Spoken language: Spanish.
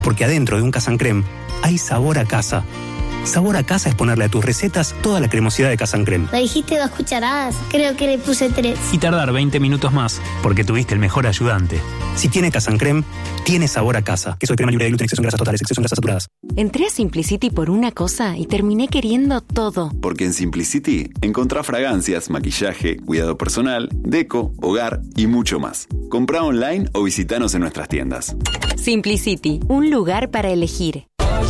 Porque adentro de un Casan Creme hay sabor a casa. Sabor a casa es ponerle a tus recetas toda la cremosidad de Casan Creme. Me dijiste 2 cucharadas, creo que le puse 3. Y tardar 20 minutos más, porque tuviste el mejor ayudante. Si tiene Casan Creme, tiene sabor a casa. Queso de crema libre de gluten, exceso en grasas totales, exceso en grasas saturadas. Entré a Simplicity por una cosa y terminé queriendo todo. Porque en Simplicity encontrá fragancias, maquillaje, cuidado personal, deco, hogar y mucho más. Comprá online o visitanos en nuestras tiendas. Simplicity, un lugar para elegir.